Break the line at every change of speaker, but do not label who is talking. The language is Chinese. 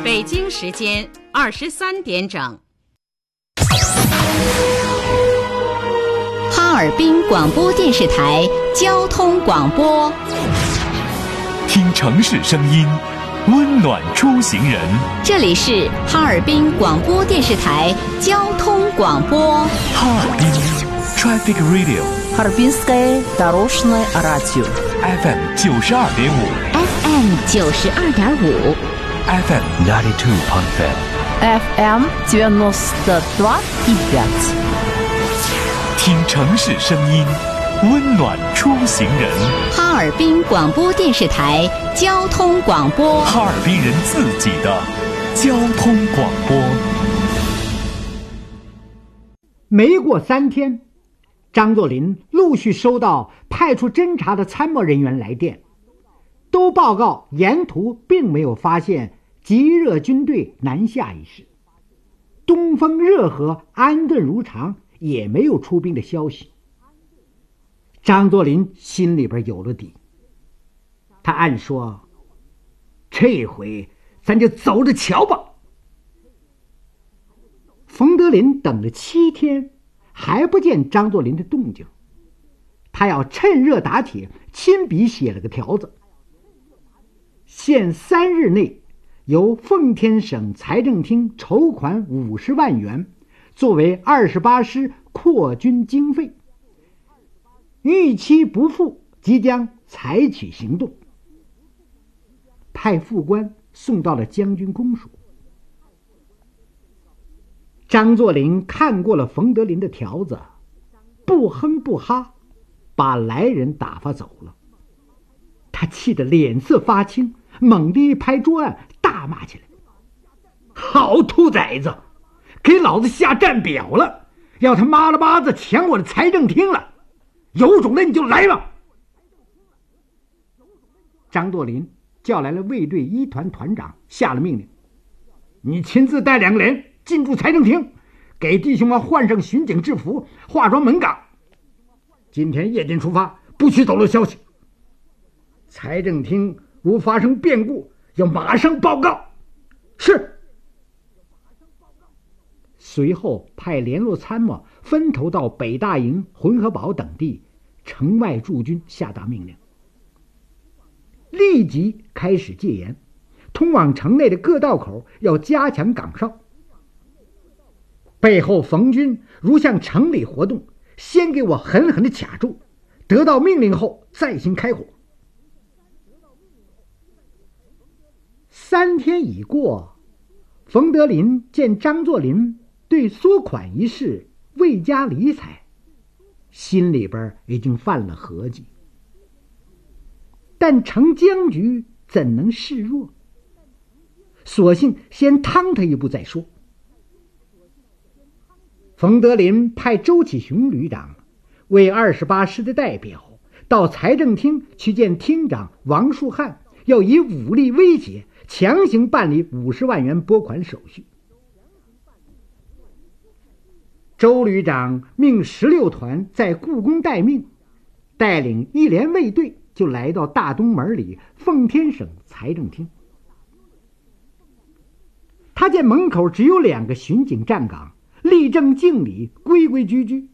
北京时间23点整。
哈尔滨广播电视台交通广播，
听城市声音，温暖出行人。
这里是哈尔滨广播电视台交通广播。
哈尔滨 Traffic Radio，
Harbinskое дорожное радио
FM 92.5，
FM 92.5，
FM 92.5，
FM 92.5。
听城市声音，温暖出行人。
哈尔滨广播电视台交通广播，
哈尔滨人自己的交通广播。
没过3天，张作霖陆续收到派出侦察的参谋人员来电，都报告沿途并没有发现极热军队南下一事，东风热河安顿如常，也没有出兵的消息。张作霖心里边有了底，他暗说：这回咱就走着瞧吧。冯德林等了7天，还不见张作霖的动静，他要趁热打铁，亲笔写了个条子，限3日内由奉天省财政厅筹款50万元，作为28师扩军经费，逾期不付即将采取行动。派副官送到了将军公署。张作霖看过了冯德林的条子，不哼不哈，把来人打发走了。他气得脸色发青，猛地一拍桌案，大骂起来：好兔崽子，给老子下战表了，要他妈了巴子抢我的财政厅了，有种的你就来吧。张作霖叫来了卫队1团团长，下了命令：你亲自带2个人进驻财政厅，给弟兄们换上巡警制服，化妆门岗。今天夜间出发，不许走漏消息。财政厅如发生变故，要马上报告。是。随后派联络参谋分头到北大营、浑河堡等地，城外驻军下达命令，立即开始戒严，通往城内的各道口要加强岗哨。背后冯军如向城里活动，先给我狠狠地卡住，得到命令后再行开火。3天已过，冯德林见张作霖对缩款一事未加理睬，心里边已经犯了合计，但成僵局怎能示弱？索性先趟他一步再说。冯德林派周启雄旅长为28师的代表到财政厅去见厅长王树汉，要以武力威胁，强行办理50万元拨款手续。周旅长命16团在故宫待命，带领1连卫队就来到大东门里奉天省财政厅。他见门口只有2个巡警站岗，立正敬礼，规规矩矩。